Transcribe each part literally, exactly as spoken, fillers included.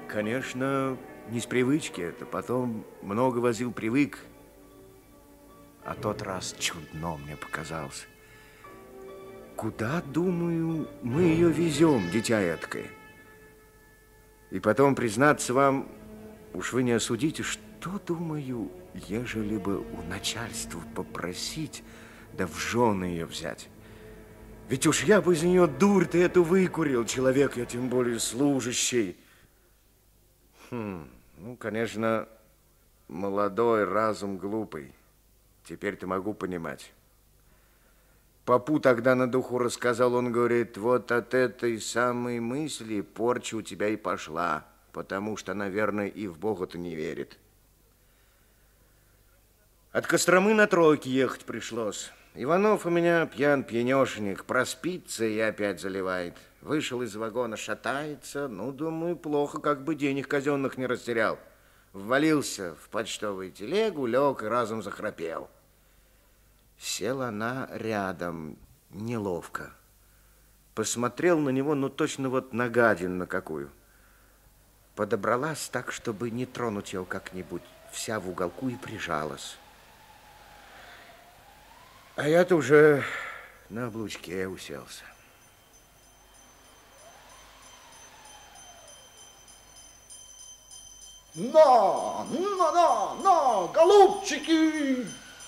Конечно, не с привычки это. Потом много возил, привык. А тот раз чудно мне показался. Куда, думаю, мы ее везем, дитя эткое? И потом, признаться вам, уж вы не осудите, что, думаю, ежели бы у начальства попросить, да в жены ее взять. Ведь уж я бы из нее дурь-то эту выкурил, человек я тем более служащий. Хм, ну, конечно, молодой, разум глупый. Теперь-то могу понимать. Попу тогда на духу рассказал, он говорит, вот от этой самой мысли порча у тебя и пошла, потому что, наверное, и в Бога-то не верит. От Костромы на Тройке ехать пришлось. Иванов у меня пьян-пьянешенек, проспится и опять заливает. Вышел из вагона, шатается, ну, думаю, плохо, как бы денег казенных не растерял. Ввалился в почтовую телегу, лег и разом захрапел. Села она рядом, неловко. Посмотрел на него, ну, точно вот на гадину на какую. Подобралась так, чтобы не тронуть ее как-нибудь, вся в уголку и прижалась. А я-то уже на облучке уселся. На, на, на, на, голубчики!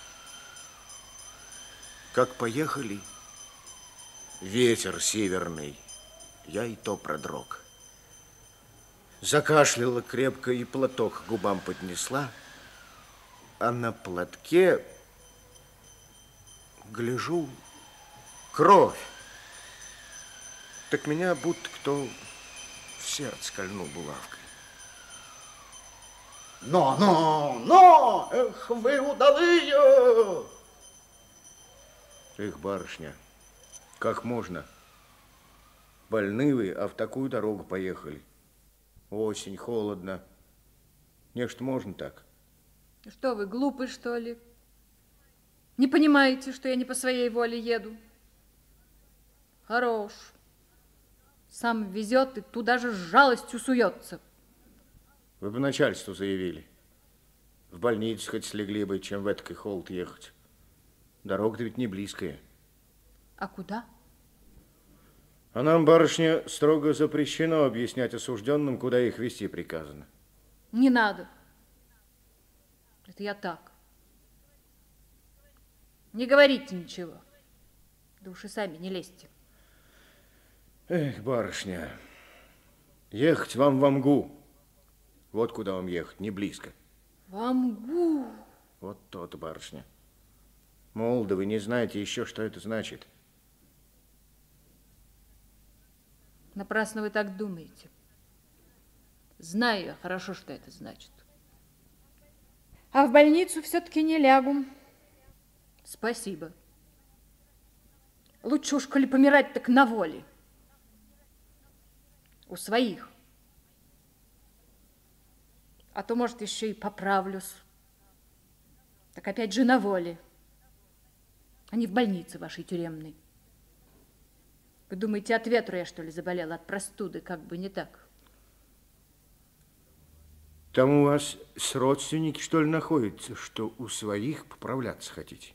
Как поехали, ветер северный, я и то продрог. Закашляла крепко и платок к губам поднесла, а на платке, гляжу, кровь. Так меня будто кто в сердце кольнул булавкой. Но, но, но, эх, вы удалые! Эх, барышня, как можно? Больны вы, а в такую дорогу поехали. Осень, холодно. Нечто можно так? Что вы, глупы, что ли? Не понимаете, что я не по своей воле еду? Хорош. Сам везет и туда же с жалостью суется. Вы бы начальству заявили. В больницу хоть слегли бы, чем в эткой холод ехать. Дорога-то ведь не близкая. А куда? А нам, барышня, строго запрещено объяснять осужденным, куда их везти приказано. Не надо. Это я так. Не говорите ничего. Да уж и сами не лезьте. Эх, барышня, ехать вам в Амгу. Вот куда вам ехать, не близко. В Амгу? Вот то-то, барышня. Мол, да вы не знаете еще, что это значит. Напрасно вы так думаете. Знаю я хорошо, что это значит. А в больницу все-таки не лягу. Спасибо. Лучше уж, коли помирать, так на воле. У своих. А то, может, еще и поправлюсь. Так опять же на воле. А не в больнице вашей тюремной. Вы думаете, от ветра я, что ли, заболела, от простуды? Как бы не так. Там у вас с родственники, что ли, находятся, что у своих поправляться хотите?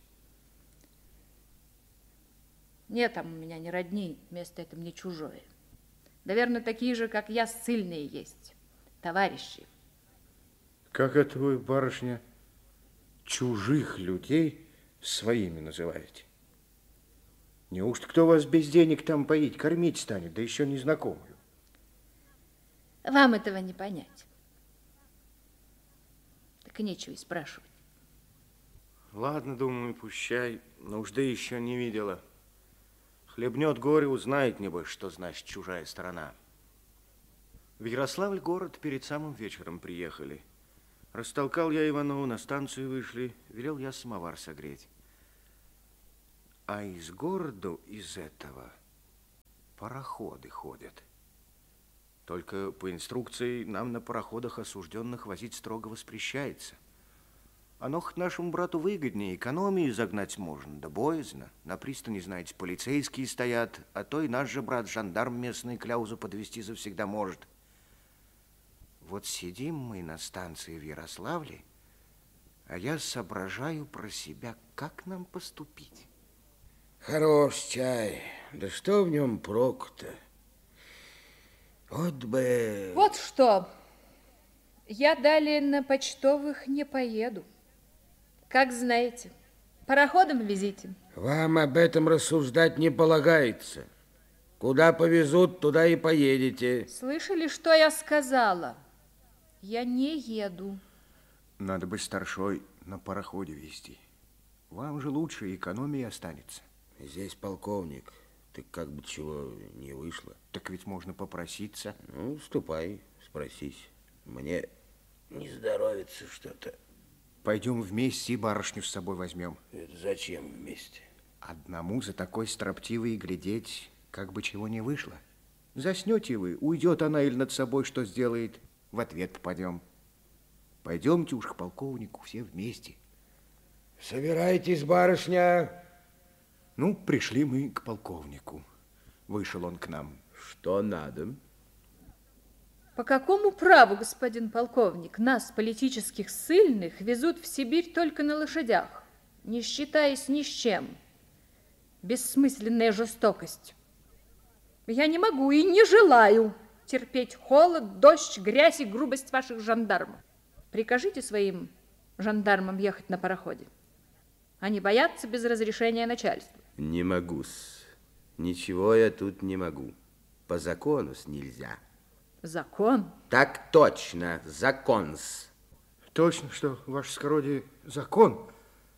Нет там у меня ни родни, место это мне чужое. Наверное, такие же, как я, ссыльные есть. Товарищи. Как это вы, барышня, чужих людей своими называете? Неужто кто вас без денег там поить, кормить станет, да еще незнакомую? Вам этого не понять. Так и нечего и спрашивать. Ладно, думаю, пущай, нужды еще не видела. Хлебнет горе, узнает, небось, что значит чужая сторона. В Ярославль город перед самым вечером приехали. Растолкал я Иванову, на станцию вышли, велел я самовар согреть. А из города, из этого, пароходы ходят. Только по инструкции нам на пароходах осужденных возить строго воспрещается. Оно хоть нашему брату выгоднее, экономии загнать можно, да боязно. На пристани, знаете, полицейские стоят, а то и наш же брат жандарм местный кляузу подвести завсегда может. Вот сидим мы на станции в Ярославле, а я соображаю про себя, как нам поступить. Хорош чай. Да что в нем прок-то? Вот бы... Вот что. Я далее на почтовых не поеду. Как знаете, пароходом везите. Вам об этом рассуждать не полагается. Куда повезут, туда и поедете. Слышали, что я сказала? Я не еду. Надо бы старшой на пароходе везти. Вам же лучше, экономии останется. Здесь полковник. Ты как бы чего не вышло. Так ведь можно попроситься. Ну, ступай, спросись. Мне не здоровится что-то. Пойдем вместе и барышню с собой возьмем. Это зачем вместе? Одному за такой строптивой глядеть, как бы чего не вышло. Заснете вы, уйдет она или над собой что сделает, в ответ попадем. Пойдемте уж к полковнику все вместе. Собирайтесь, барышня. Ну, пришли мы к полковнику. Вышел он к нам. Что надо? По какому праву, господин полковник, нас, политических ссыльных, везут в Сибирь только на лошадях, не считаясь ни с чем? Бессмысленная жестокость. Я не могу и не желаю терпеть холод, дождь, грязь и грубость ваших жандармов. Прикажите своим жандармам ехать на пароходе. Они боятся без разрешения начальства. Не могу-с. Ничего я тут не могу. По закону-с нельзя. Закон? Так точно, закон-с. Точно, что, ваше скородие, закон?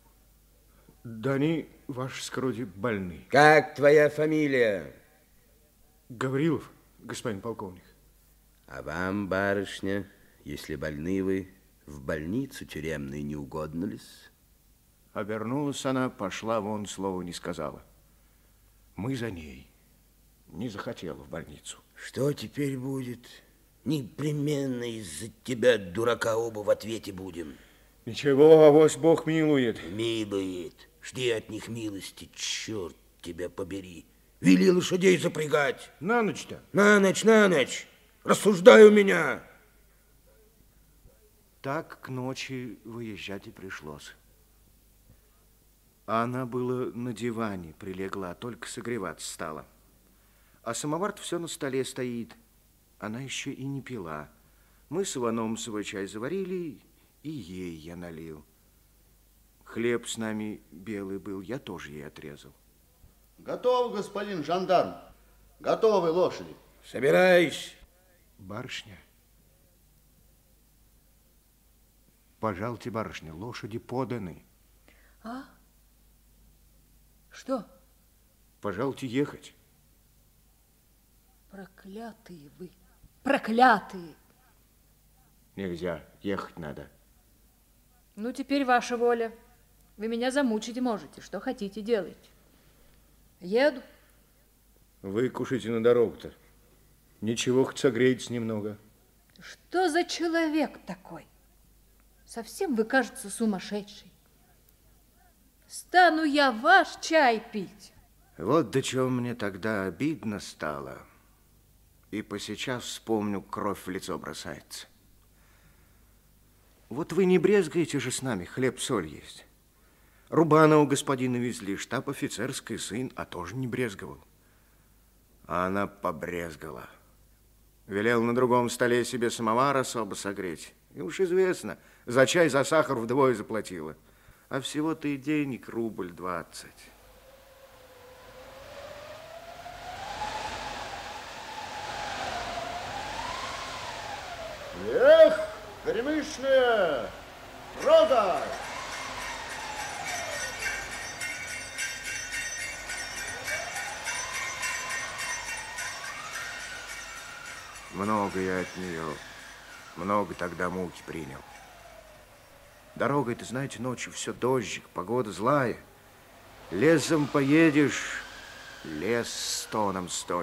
Да они, ваше скородие, больны. Как твоя фамилия? Гаврилов, господин полковник. А вам, барышня, если больны вы, в больницу тюремную не угодно ли-с? Обернулась она, пошла вон, слова не сказала. Мы за ней. Не захотела в больницу. Что теперь будет? Непременно из-за тебя, дурака, оба в ответе будем. Ничего, авось Бог милует. Милует. Жди от них милости, черт тебя побери. Вели лошадей запрягать. На ночь-то? На ночь, на ночь. Рассуждай у меня. Так к ночи выезжать и пришлось. А она была на диване прилегла, только согреваться стала. А самовар-то все на столе стоит. Она еще и не пила. Мы с Иваном свой чай заварили, и ей я налил. Хлеб с нами белый был, я тоже ей отрезал. Готов, господин жандарм. Готовы лошади. Собираюсь. Барышня. Пожалуйте, барышня, лошади поданы. А? Что? Пожалуйте ехать. Проклятые вы, проклятые. Нельзя, ехать надо. Ну, теперь ваша воля. Вы меня замучить можете, что хотите делать. Еду. Вы кушайте на дорогу-то. Ничего, хоть согреетесь немного. Что за человек такой? Совсем вы, кажется, сумасшедший. Стану я ваш чай пить. Вот до чего мне тогда обидно стало. И по сейчас вспомню, кровь в лицо бросается. Вот вы не брезгаете же с нами, хлеб-соль есть. Рубана у господина везли, штаб-офицерский сын, а тоже не брезговал. А она побрезгала. Велел на другом столе себе самовар особо согреть. И уж известно, за чай, за сахар вдвое заплатила. А всего-то и денег рубль двадцать. Эх, горемычные, рода! Много я от нее, много тогда муки принял. Дорогой, ты знаете, ночью все дождик, погода злая. Лесом поедешь, лес с тоном стоит.